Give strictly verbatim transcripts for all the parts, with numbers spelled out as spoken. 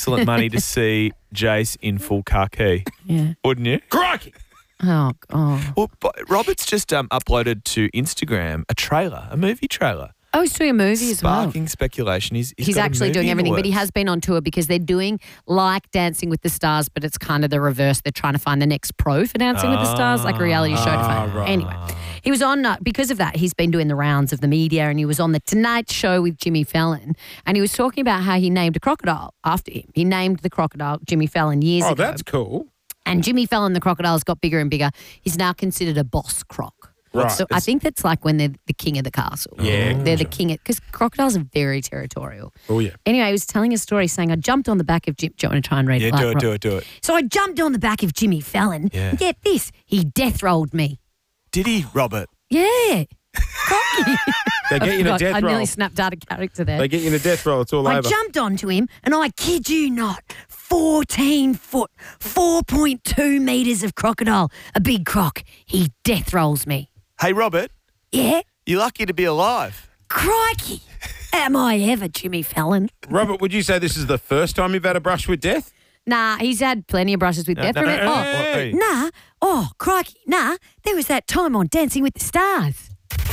excellent money to see Jace in full khaki. Yeah. Wouldn't you? Crikey! Oh, oh. Well, but Robert's just um, uploaded to Instagram a trailer, a movie trailer. Oh, he's doing a movie as well. Sparking speculation. He's, he's, He's got a actually movie doing in the everything, but he works. has been on tour because they're doing like Dancing with the Stars, but it's kind of the reverse. They're trying to find the next pro for Dancing with the Stars, like a reality show. To Ah, find. right. Anyway, he was on, uh, because of that, he's been doing the rounds of the media, and he was on The Tonight Show with Jimmy Fallon, and he was talking about how he named a crocodile after him. He named the crocodile Jimmy Fallon years Oh, ago. that's cool. And Jimmy Fallon, the crocodile's got bigger and bigger. He's now considered a boss croc. Right. So I think that's like when they're the king of the castle. Yeah, They're the gotcha. king, because crocodiles are very territorial. Oh, yeah. Anyway, he was telling a story saying, I jumped on the back of Jim. Do you want to try and read Yeah, it? like do it, Rob? do it, do it. So I jumped on the back of Jimmy Fallon. Yeah. And get this, he death rolled me. Did he, Robert? Yeah. Cocky. They get you in a God, death I roll. nearly snapped out of character there. They get you in a death roll. It's all I over. jumped onto him, and I kid you not, fourteen foot, four point two metres of crocodile. A big croc. He death rolls me. Hey, Robert, Yeah. you're lucky to be alive. Crikey. Am I ever, Jimmy Fallon? Robert, would you say this is the first time you've had a brush with death? Nah, he's had plenty of brushes with No, death. no, Remember- no, oh, no, hey. Nah. Oh, crikey. Nah. There was that time on Dancing with the Stars.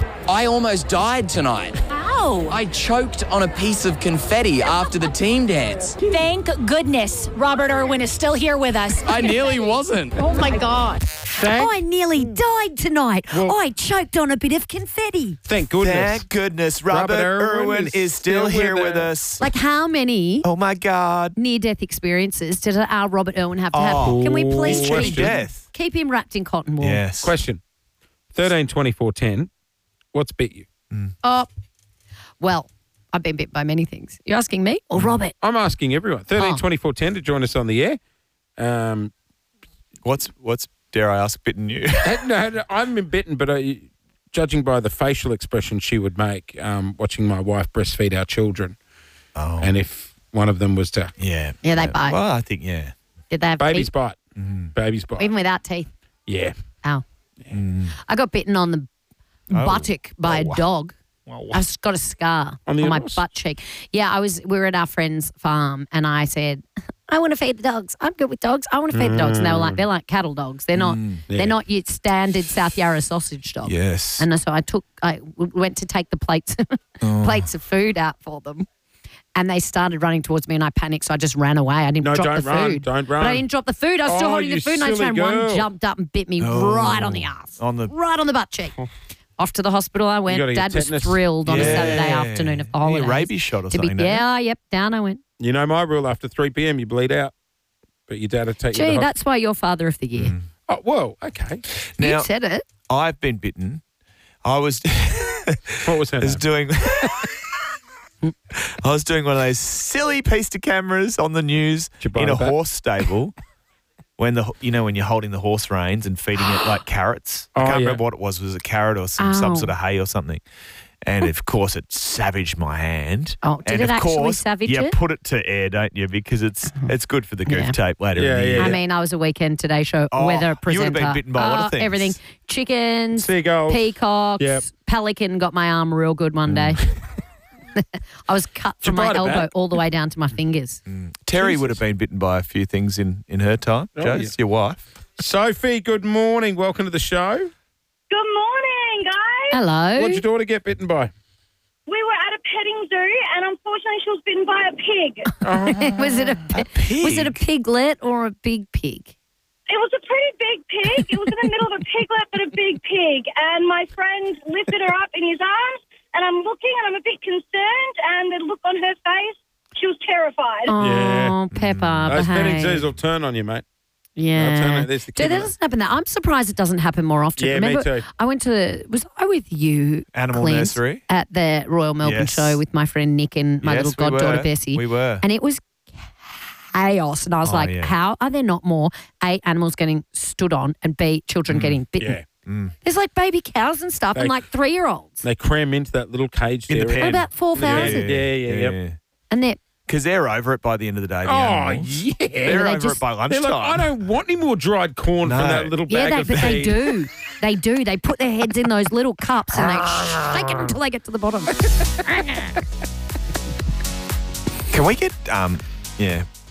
I almost died tonight. Ow. I choked on a piece of confetti after the team dance. Thank goodness Robert Irwin is still here with us. I nearly wasn't. Oh, my God. I nearly died tonight. Well- I choked on a bit of confetti. Thank goodness. Thank goodness Robert, Robert Irwin Irwin is is still, still here with with us. us. Like, how many Oh, my God. near-death experiences did our Robert Irwin have to have? Oh, Can we please Ooh, keep, question. Death. keep him wrapped in cotton wool? Yes. Question. thirteen twenty-four ten. What's bit you? Oh, well, I've been bit by many things. You're asking me or Robert? I'm asking everyone. thirteen twenty-four ten to join us on the air. Um, What's, what's dare I ask, bitten you? no, no, I haven't been bitten, but I, judging by the facial expression she would make um, watching my wife breastfeed our children, Oh. and if one of them was to Yeah. Yeah, they bite. Well, I think, yeah. Did they have babies teeth? bite, babies bite. Even without teeth? Yeah. Ow. I got bitten on the Oh. buttock by a Oh, wow. dog. Well, I've got a scar On on, the my anus? butt cheek. Yeah, I was. We were at our friend's farm, and I said, "I want to feed the dogs. I'm good with dogs. I want to feed the dogs." And they were like, "They're like cattle dogs. They're not. yeah. They're not your standard South Yarra sausage dog." yes. And so I took. I w- went to take the plates, Oh. plates of food out for them, and they started running towards me, and I panicked, so I just ran away. I didn't No, drop don't the run, food. don't But run. I didn't drop the food. I was still Oh, holding you the food, and I just silly ran. girl. One jumped up and bit me Oh. right on the ass, On the- right on the butt cheek. Off to the hospital I went. gotta get Dad was tetanus. thrilled on a Yeah. Saturday afternoon of the You need a holidays. rabies shot or to be, something, don't you? yeah, yep, down I went. You know my rule: after three p.m. you bleed out, but your dad will take you. Gee, to the that's why you're father of the year. Mm. Oh, whoa, okay. You Now, said it. I've been bitten. I was, What was her was name? doing... I was doing one of those silly piece of cameras on the news Did you buy in a it back? horse stable. When the you know when you're holding the horse reins and feeding it like carrots. I Oh, can't yeah. remember what it was. Was it a carrot or some, some Ow. sort of hay or something? And of course, it savaged my hand. Oh, did and it of actually course, savage you it? put it to air, don't you? Because it's it's good for the goof Yeah. tape later Yeah, in the yeah, year. I mean, I was a weekend Today Show Oh, weather you would presenter. have been bitten by a lot of Oh, things. Everything. Chickens, Seagulls. peacocks, Yep. pelican got my arm real good one day. I was cut Did you from my bite it elbow back? all the way down to my fingers. Terry Jesus. would have been bitten by a few things in, in her time. Oh, Joe, yeah. it's your wife. Sophie, good morning. Welcome to the show. Good morning, guys. Hello. What'd your daughter get bitten by? We were at a petting zoo, and unfortunately, she was bitten by a pig. was it a, A pig? was it a piglet or a big pig? It was a pretty big pig. It was in the middle of a piglet, but a big pig. And my friend lifted her up in his arms, and I'm looking, and I'm a bit concerned. And the look on her face, she was terrified. Oh, Yeah. Pepper, Those petting behave. zoos will turn on you, mate. Yeah. I'll turn it- there's the Dude, that kid. doesn't happen. That I'm surprised it doesn't happen more often. Yeah, me Remember, too. I went to, was I with you, Animal Clint, nursery? at the Royal Melbourne Yes. show with my friend Nick and my Yes, little we goddaughter were. Bessie. We were. And it was chaos. And I was Oh, like, yeah. how are there not more A, animals getting stood on, and B, children getting bitten? Yeah. There's like baby cows and stuff, They- and like three-year-olds. They cram into that little cage In the there. pen. What about four thousand? Yeah, yeah, yep. And they're, Because they're over it by the end of the day. The Oh, animals. yeah. They're they over just- it by They're lunchtime. like, I don't want any more dried corn No. from that little yeah, bag they, of but they feed. do. They do. They put their heads in those little cups and they shake it until they get to the bottom. Can we get, um, yeah,